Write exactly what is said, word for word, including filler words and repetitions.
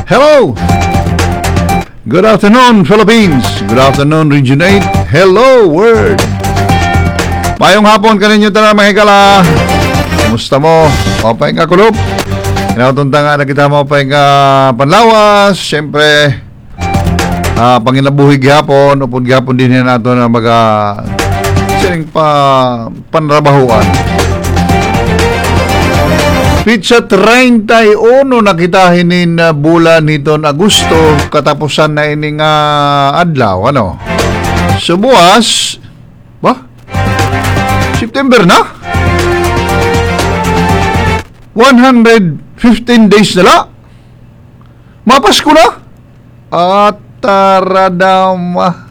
Hello! Good afternoon, Philippines. Good afternoon, Region eight. Hello, world. Mayong hapon kaninyo tala mga higala. Kumusta mo? Opay nga kulop. Inatunta nga na kita mo opay nga panlawas. Siyempre, uh, panginabuhi gihapon. Upod gihapon din yan nato na maga sining pa panrabahuan. Pitsa thirty-one nakitahin in uh, bulan niton Agosto, katapusan na ining uh, adlaw, ano? So buwas, ba? September na? one hundred fifteen days na la? Mapasko na? At taradama.